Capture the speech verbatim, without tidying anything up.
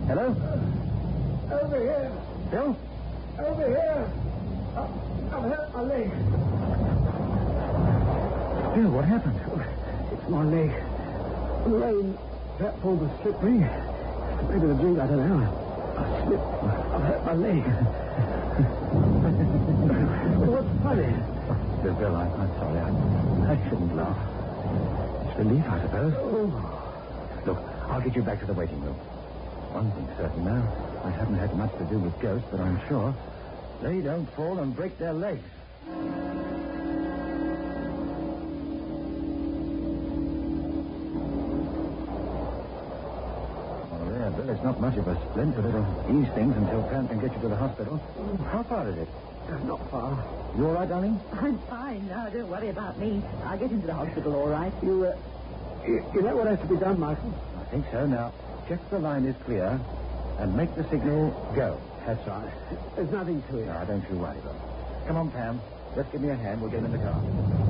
Hello? Over here. Bill? Over here. I, I've hurt my leg. Bill, what happened? It's my leg. The rain platform was slippery. Maybe the drink, I don't know. I slipped. I've hurt my leg. What's funny? Bill, Bill, I'm, I'm sorry. I, I shouldn't laugh. It's relief, I suppose. Oh. Look, I'll get you back to the waiting room. One thing's certain now. I haven't had much to do with ghosts, but I'm sure they don't fall and break their legs. Bill, it's not much of a splint, but it'll ease things until Pam can get you to the hospital. How far is it? Uh, not far. You all right, darling? I'm fine. Now, don't worry about me. I'll get into the hospital all right. You, uh, you, you know what has to be done, Michael? I think so. Now, check the line is clear and make the signal go. That's right. There's nothing to it. No, don't you worry, though. Come on, Pam. Just give me a hand. We'll get in the car.